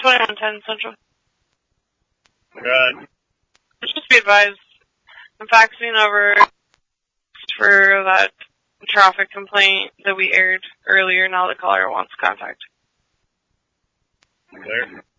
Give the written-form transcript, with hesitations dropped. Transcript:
2110 Central. Right. Just be advised, I'm faxing over for that traffic complaint that we aired earlier. Now the caller wants contact. Clear.